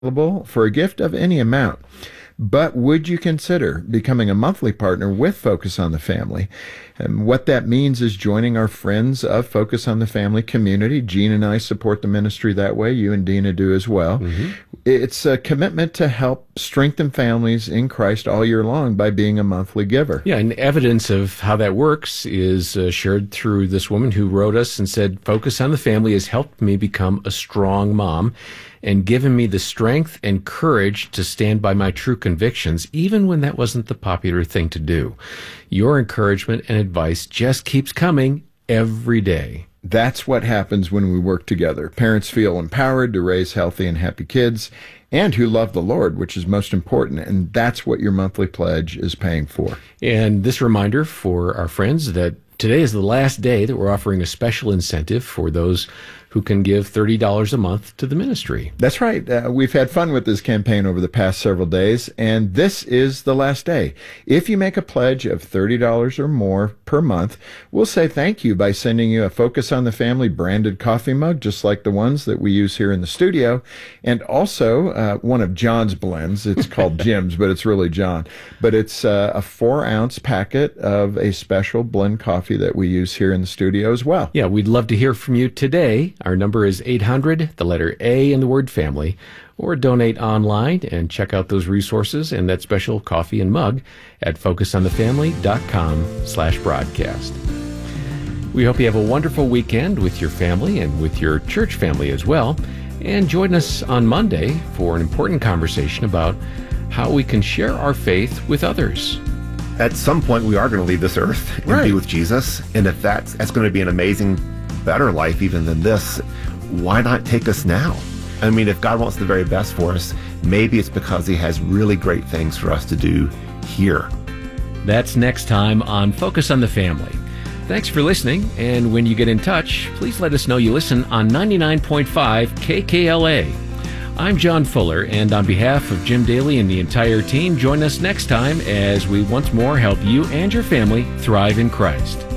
available for a gift of any amount. But would you consider becoming a monthly partner with Focus on the Family? And what that means is joining our friends of Focus on the Family community. Gene and I support the ministry that way. You and Dina do as well. Mm-hmm. It's a commitment to help strengthen families in Christ all year long by being a monthly giver. Yeah, and evidence of how that works is shared through this woman who wrote us and said, Focus on the Family has helped me become a strong mom and given me the strength and courage to stand by my true convictions, even when that wasn't the popular thing to do. Your encouragement and advice just keeps coming every day. That's what happens when we work together. Parents feel empowered to raise healthy and happy kids and who love the Lord, which is most important. And that's what your monthly pledge is paying for. And this reminder for our friends that today is the last day that we're offering a special incentive for those who can give $30 a month to the ministry. That's right. We've had fun with this campaign over the past several days, and this is the last day. If you make a pledge of $30 or more per month, we'll say thank you by sending you a Focus on the Family branded coffee mug, just like the ones that we use here in the studio, and also one of John's blends. It's called Jim's, but it's really John. But it's a 4-ounce packet of a special blend coffee that we use here in the studio as well. Yeah, we'd love to hear from you today. Our number is 800, the letter A in the word family, or donate online and check out those resources and that special coffee and mug at focusonthefamily.com/broadcast. We hope you have a wonderful weekend with your family and with your church family as well. And join us on Monday for an important conversation about how we can share our faith with others. At some point, we are going to leave this earth and be with Jesus. And if that's going to be an amazing, better life even than this, why not take us now? I mean, if God wants the very best for us, maybe it's because he has really great things for us to do here. That's next time on Focus on the Family. Thanks for listening, and when you get in touch, please let us know you listen on 99.5 KKLA. I'm John Fuller, and on behalf of Jim Daly and the entire team, join us next time as we once more help you and your family thrive in Christ.